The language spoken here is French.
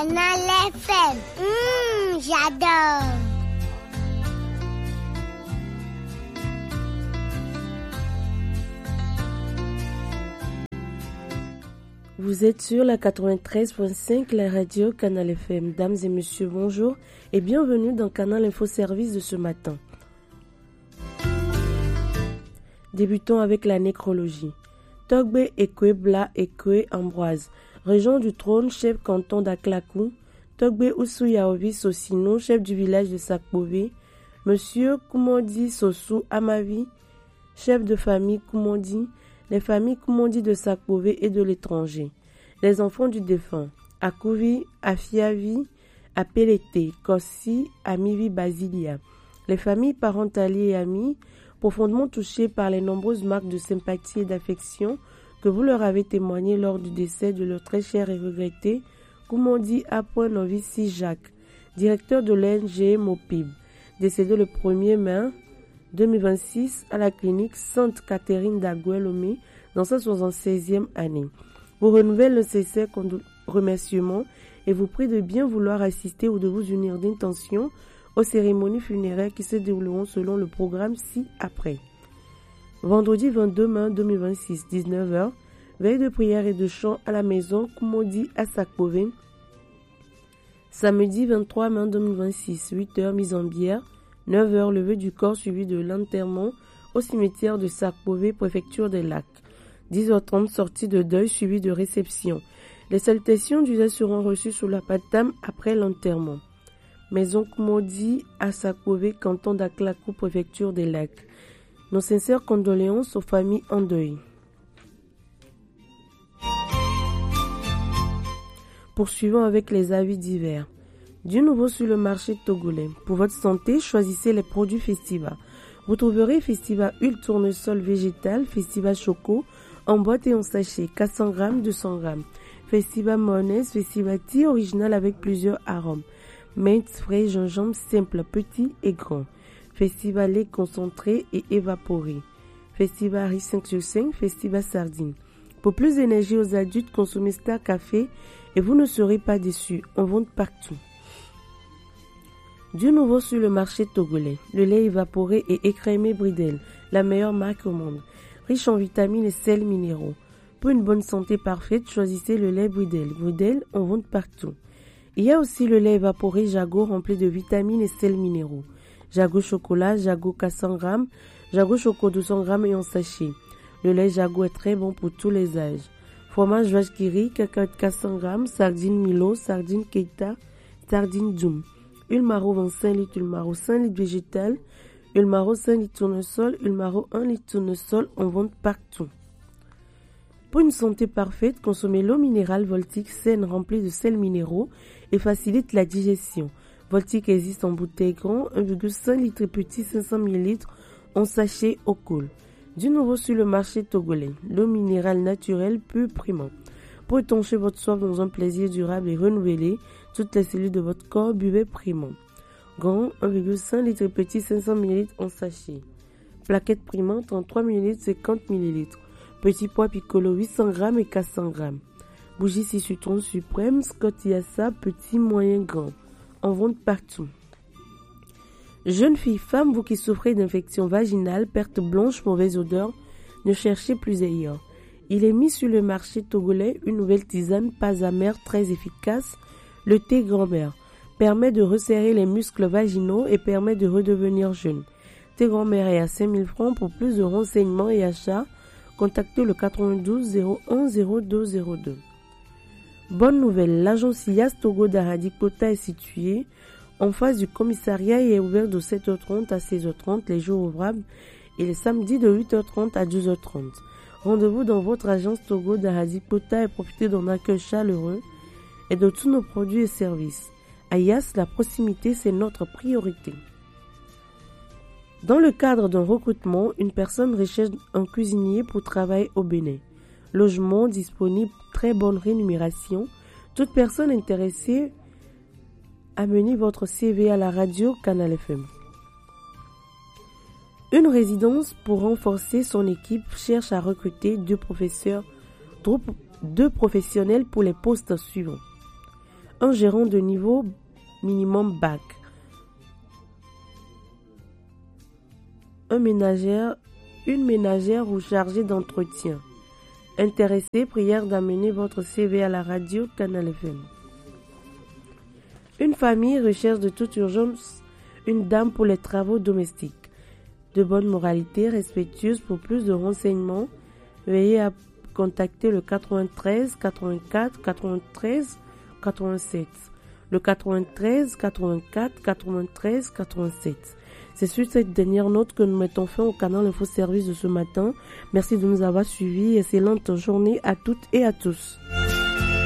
Canal FM. J'adore. Vous êtes sur la 93.5, la radio Canal FM. Dames et messieurs, bonjour et bienvenue dans Canal Info Service de ce matin. Débutons avec la nécrologie. Togbe Ekwe Bla Ekwe Ambroise, régent du trône, chef canton d'Aklakou. Togbe Oussou Yaovi Sosino, chef du village de Sakbové. Monsieur Koumondi Sossou Amavi, chef de famille Koumondi. Les familles Koumondi de Sakbové et de l'étranger. Les enfants du défunt. Akouvi, Afiavi, Apelete, Kossi, Amivi Basilia. Les familles parentaliers et amis, profondément touchées par les nombreuses marques de sympathie et d'affection que vous leur avez témoignées lors du décès de leur très cher et regretté Koumondi Novici Jacques, directeur de l'NG Mopib, décédé le 1er mai 2026 à la clinique Sainte-Catherine d'Aguelomé dans sa 76e année. Vous renouvelle le sincère remerciement et vous prie de bien vouloir assister ou de vous unir d'intention aux cérémonies funéraires qui se dérouleront selon le programme ci-après. Vendredi 22 mai 2026, 19h, veille de prière et de chant à la maison Koumondi à Sakbové. Samedi 23 mai 2026, 8h, mise en bière. 9h, levée du corps suivi de l'enterrement au cimetière de Sakbové, préfecture des Lacs. 10h30, sortie de deuil suivie de réception. Les salutations d'usage seront reçues sous la patame après l'enterrement. Maison Koumondi à Sakbové, canton d'Aklakou, préfecture des Lacs. Nos sincères condoléances aux familles en deuil. Poursuivons avec les avis divers. Du nouveau sur le marché togolais. Pour votre santé, choisissez les produits Festiva. Vous trouverez Festiva Huile Tournesol végétal, Festiva Choco, en boîte et en sachet, 400 g, 200 g. Festiva Mayonnaise, Festiva Tea original avec plusieurs arômes. Mint, frais, gingembre simple, petit et grand. Festiva lait concentré et évaporé. Festiva riz 5 sur 5, Festiva sardine. Pour plus d'énergie aux adultes, consommez Star Café et vous ne serez pas déçus. On vend partout. Du nouveau sur le marché togolais. Le lait évaporé et écrémé Bridel, la meilleure marque au monde. Riche en vitamines et sels minéraux. Pour une bonne santé parfaite, choisissez le lait Bridel. Bridel, on vend partout. Il y a aussi le lait évaporé Jago rempli de vitamines et sels minéraux. Jago chocolat, Jago 400 g, Jago choco 200 g et en sachet. Le lait Jago est très bon pour tous les âges. Fromage vache qui rit, cacahuètes 400 g, sardine Milo, sardine Keita, sardine Djoum. Huile Maro 25 litres, huile Maro 5 litres végétal, huile Maro 5 litres tournesol, huile Maro 1 litre tournesol, on vend partout. Pour une santé parfaite, consommez l'eau minérale Voltic saine remplie de sels minéraux et facilite la digestion. Voltic existe en bouteille grand, 1,5 litre petit, 500 ml, en sachet au cool. Du nouveau sur le marché togolais, l'eau minérale naturelle pure Primant. Pour étancher votre soif dans un plaisir durable et renouvelé, toutes les cellules de votre corps, buvez Primant. Grand, 1,5 litre petit, 500 ml en sachet. Plaquette Primant, 33 ml, 50 ml. Petit pois Piccolo, 800 g et 400 g. Bougie 6 citron suprême, Scott Yassa, petit, moyen, grand. En vente partout. Jeunes filles, femmes, vous qui souffrez d'infections vaginales, perte blanche, mauvaise odeur, ne cherchez plus ailleurs. Il est mis sur le marché togolais une nouvelle tisane pas amère très efficace, le thé grand-mère. Permet de resserrer les muscles vaginaux et permet de redevenir jeune. Thé grand-mère est à 5000 francs. Pour plus de renseignements et achats, contactez le 92 01 02 02. Bonne nouvelle, l'agence IAS Togo d'Aradi Kota est située en face du commissariat et est ouverte de 7h30 à 16h30 les jours ouvrables et les samedis de 8h30 à 12h30. Rendez-vous dans votre agence Togo d'Aradi Kota et profitez d'un accueil chaleureux et de tous nos produits et services. À IAS, la proximité, c'est notre priorité. Dans le cadre d'un recrutement, une personne recherche un cuisinier pour travailler au Bénin. Logement disponible, très bonne rémunération. Toute personne intéressée, amenez votre CV à la radio Canal FM. Une résidence pour renforcer son équipe cherche à recruter deux professionnels pour les postes suivants. Un gérant de niveau minimum bac. Une ménagère ou chargée d'entretien. Intéressé, prière d'amener votre CV à la radio Canal FM. Une famille recherche de toute urgence une dame pour les travaux domestiques. De bonne moralité, respectueuse. Pour plus de renseignements, veuillez à contacter le 93 84 93 87. Le 93 84 93 87. C'est sur cette dernière note que nous mettons fin au canal Info Service de ce matin. Merci de nous avoir suivis. Excellente journée à toutes et à tous.